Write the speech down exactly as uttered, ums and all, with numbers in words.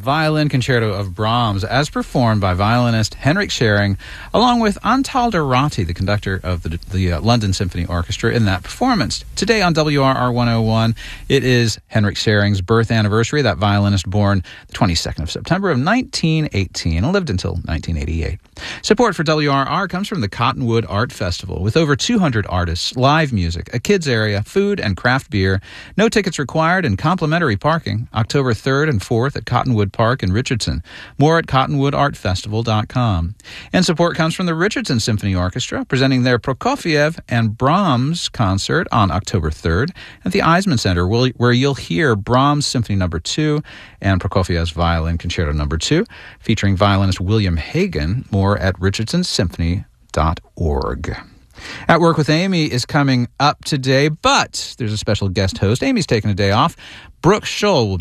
Violin Concerto of Brahms, as performed by violinist Henrik Schering, along with Antal Ratti, the conductor of the, the uh, London Symphony Orchestra, in that performance. Today on W R R one oh one, it is Henrik Schering's birth anniversary. That violinist born the twenty-second of September of nineteen eighteen and lived until nineteen eighty-eight. Support for W R R comes from the Cottonwood Art Festival, with over two hundred artists, live music, a kids area, food and craft beer, no tickets required, and complimentary parking. October third and fourth at Cottonwood Park in Richardson. More at cottonwood art festival dot com. And support comes from the Richardson Symphony Orchestra, presenting their Prokofiev and Brahms concert on October third at the Eisman Center, where you'll hear Brahms Symphony Number two and Prokofiev's Violin Concerto Number two, featuring violinist William Hagen. More at richardson symphony dot org. At Work with Amy is coming up today, but there's a special guest host. Amy's taking a day off. Brooke Scholl will be